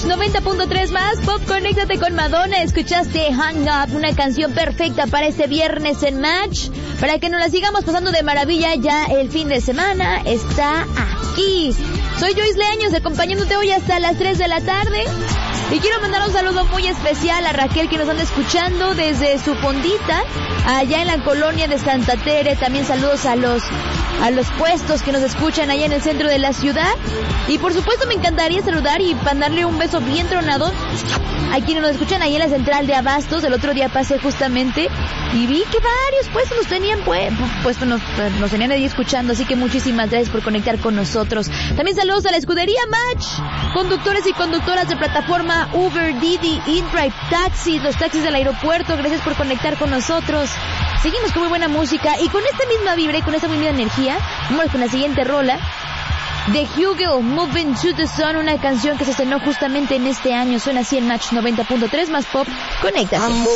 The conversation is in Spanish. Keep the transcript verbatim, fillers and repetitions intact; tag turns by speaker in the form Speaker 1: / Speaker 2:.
Speaker 1: Match noventa punto tres más Pop, conéctate con Madonna. Escuchaste Hang Up, una canción perfecta para este viernes en Match, para que nos la sigamos pasando de maravilla. Ya el fin de semana está aquí. Soy Joyce Leaños, acompañándote hoy hasta las tres de la tarde. Y quiero mandar un saludo muy especial a Raquel, que nos anda escuchando desde su fondita, allá en la colonia de Santa Tere. También saludos a los a los puestos que nos escuchan allá en el centro de la ciudad. Y por supuesto me encantaría saludar y mandarle un beso bien tronado a quienes nos escuchan ahí en la central de Abastos. El otro día pasé justamente y vi que varios puestos nos tenían pues, puesto nos, nos tenían ahí escuchando, así que muchísimas gracias por conectar con nosotros. También saludos a la escudería Match, conductores y conductoras de plataforma Uber, Didi, InDrive, taxis, los taxis del aeropuerto. Gracias por conectar con nosotros. Seguimos con muy buena música y con esta misma vibra y con esta misma energía vamos con la siguiente rola de Hugel, Moving to the Sun, una canción que se estrenó justamente en este año. Suena así en Match noventa punto tres más Pop. Conéctate.